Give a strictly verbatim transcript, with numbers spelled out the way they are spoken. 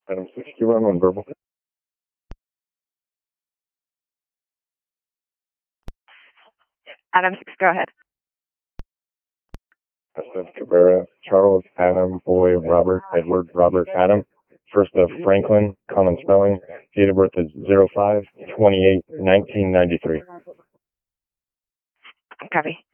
Adam six Q one one verbal. Adam six, go ahead. S F Cabrera, Charles, Adam, Boy, Robert, Edward, Robert, Adam. First of Franklin, common spelling. Date of birth is zero five twenty-eight nineteen ninety-three. Copy.